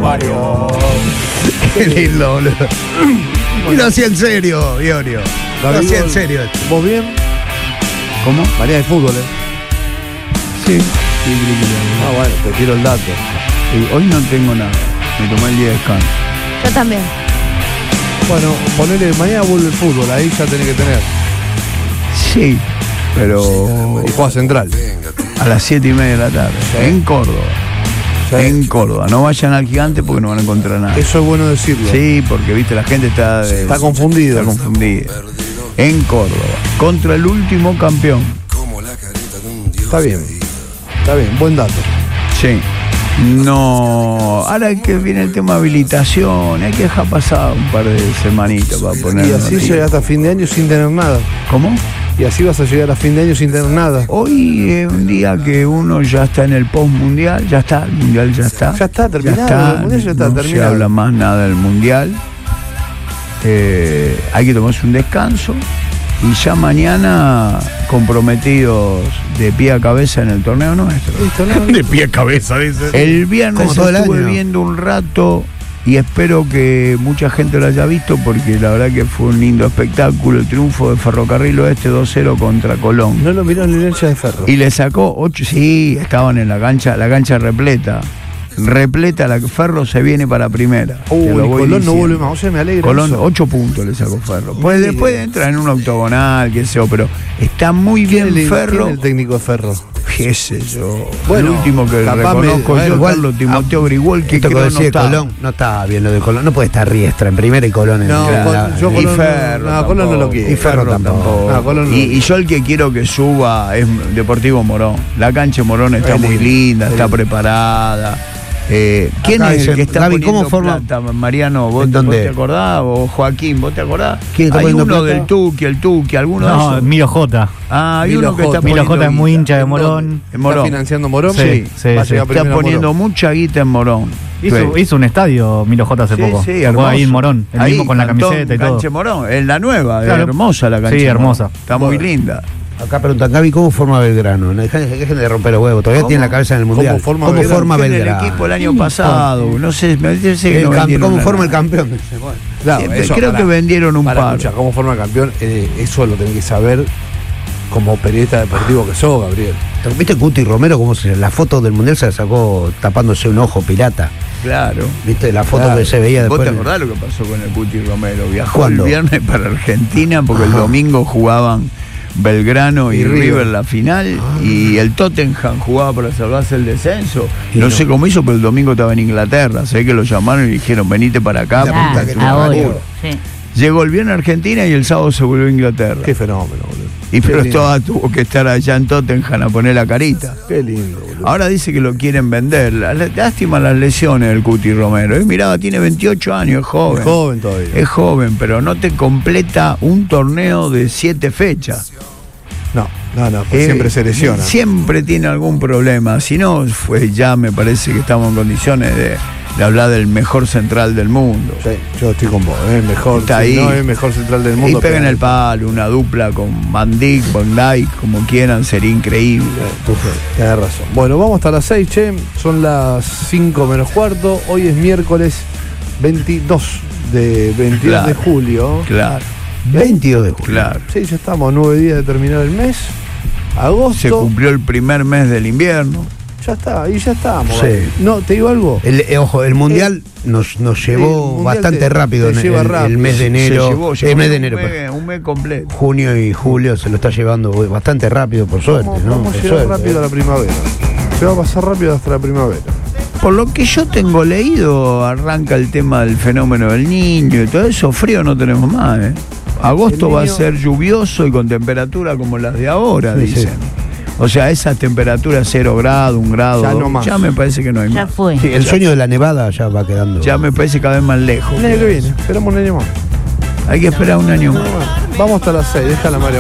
Mario. Qué lindo, boludo. Y lo hacía en serio, Iorio. Lo hacía en serio. ¿Vos bien? ¿Cómo? María de fútbol, Sí. Ah, bueno, te tiro el dato. Y hoy no tengo nada. Me tomé el día de descanso. Yo también. Bueno, ponele, mañana vuelve el fútbol, ahí ya tenés que tener. Sí, pero Y juega Central. a las 7:30 de la tarde. Sí. En Córdoba. Sí. En Córdoba. No vayan al Gigante porque no van a encontrar nada. Eso es bueno decirlo. Sí, porque viste, la gente Está confundida. Está confundida. En Córdoba. Contra el último campeón. Está bien. Está bien, buen dato. Sí. No. Ahora que viene el tema de habilitación, hay que dejar pasar un par de semanitas para poner. Y así llega hasta fin de año sin tener nada. ¿Cómo? Y así vas a llegar a fin de año sin tener nada. Hoy es un día que uno ya está en el post-mundial, ya está, el mundial ya está. Ya está terminado, el mundial ya está no terminado. se habla más nada del mundial. Hay que tomarse un descanso. Y ya mañana comprometidos de pie a cabeza en el torneo nuestro. Listo, ¿no? De pie a cabeza, dice. El viernes Como todo el estuve año. viendo un rato y espero que mucha gente lo haya visto porque la verdad que fue un lindo espectáculo. El triunfo de Ferrocarril Oeste 2-0 contra Colón. No lo miró en la hincha de Ferro. Y le sacó 8, sí, estaban en la cancha repleta. Repleta, la Ferro se viene para primera. Te Uy, lo voy Colón no diciendo. vuelve más, o sea, me alegra. Colón, eso. 8 puntos le sacó Ferro. Pues Sí. después entra en un octogonal, qué sé yo, pero está muy bien ¿Quién Ferro. es el técnico de Ferro? Qué sé yo. Bueno, el último que capaz reconozco me- yo, igual, Carlos Timoteo Grigol, que Esto que creo decía no de está. Colón, no está bien lo de Colón. No puede estar Riestra en primera y Colón en No, la- yo Y Colón no- Ferro no, Colón no lo tampoco. quiere. Y Ferro tampoco. No, Colón no. Y yo el que quiero que suba es Deportivo Morón. La cancha de Morón está Es muy lindo, linda, es está lindo. preparada. ¿Quién Acá es el dicen, que está Gaby, poniendo ¿cómo forma- plata, Mariano? ¿Vos ¿En te, dónde? vos te acordás? ¿O Joaquín, vos te acordás? ¿Quién está Hay poniendo uno plata? del Tuqui, alguno de No, esos. Milo J. Hay Milo uno que está J. Milo poniendo J es muy guita. hincha de ¿En Morón. dónde? En Morón. ¿Está financiando Morón? Sí, Va a sí, llegar sí. primero Está a poniendo Morón. mucha guita en Morón. Hizo un estadio Milo J hace Sí, poco. sí, Tocó hermoso. ahí en Morón, el Ahí, mismo con la Cantón, camiseta y todo. Cancha Morón, en la nueva, Claro. hermosa la cancha. Sí, Morón. hermosa. Está muy linda. Acá preguntan, Gaby, ¿cómo forma Belgrano? No, dejen de romper los huevos, todavía ¿Cómo? tiene la cabeza en el mundial. forma ¿Cómo Belgrano? forma Que en Belgrano? el equipo el año pasado, no sé, me parece que no vendieron ¿Cómo nada. forma el campeón? Claro, Siempre eso, creo pará. que vendieron un par. Escucha, ¿cómo forma campeón? Eso lo tenés que saber como periodista deportivo que sos, Gabriel. ¿Viste Cuti Romero cómo la foto del mundial se la sacó tapándose un ojo pirata? Claro. ¿Viste la foto Claro. que se veía ¿Vos después? te acordás lo que pasó con el Cuti Romero? Viajó ¿Cuándo? el viernes para Argentina porque el Ajá. domingo jugaban Belgrano y Y River. River la final y el Tottenham jugaba para salvarse el descenso. Y No no. sé cómo hizo, pero el domingo estaba en Inglaterra. Sé que lo llamaron y dijeron, venite para acá. La puta que te Ah, parió. obvio. Sí. Llegó el viernes a Argentina y el sábado se volvió a Inglaterra. Qué fenómeno, boludo. Y Qué pero lindo. toda tuvo que estar allá en Tottenham a poner la carita. Qué lindo, boludo. Ahora dice que lo quieren vender. Lástima las lesiones del Cuti Romero. Mirá, tiene 28 años, es joven. Es joven todavía. Es joven, pero no te completa un torneo de 7 fechas. No, pues siempre se lesiona. Siempre tiene algún problema. Si no, ya me parece que estamos en condiciones de hablar del mejor central del mundo. Sí, yo estoy con vos, es mejor. Está si ahí. No es mejor central del mundo. Y peguen el palo, una dupla con Van Dijk, Van Dijk, como quieran, sería increíble. Tienes razón. Bueno, vamos hasta las 6, che. Son las 5 menos cuarto. Hoy es miércoles 22 de Claro. julio. Claro, 22 de julio. claro. Sí, ya estamos a 9 días de terminar el mes. Agosto. Se cumplió el primer mes del invierno. Ya está, y ya estamos. Sí. Gaby. No, te digo algo. Ojo, el mundial nos el llevó mundial bastante te rápido en lleva el rápido. mes de enero. Se llevó el mes de enero, un mes completo. junio y julio se lo está llevando bastante rápido, por suerte, ¿no? Vamos a Por llegar suerte. rápido a la primavera. Se va a pasar rápido hasta la primavera. Por lo que yo tengo leído, arranca el tema del fenómeno del niño y todo eso. Frío no tenemos más, ¿eh? Agosto El va a niño- ser lluvioso y con temperatura como las de ahora, Sí, dicen. sí. O sea, esas temperaturas 0 grados, 1 grado, Ya no 2, más. ya me parece que no hay Ya más. fue. Sí, el sueño de la nevada ya va quedando. Ya me parece cada vez más lejos. El año que viene, esperamos un año más. Hay que esperar un año más. Vamos hasta las 6, déjala María.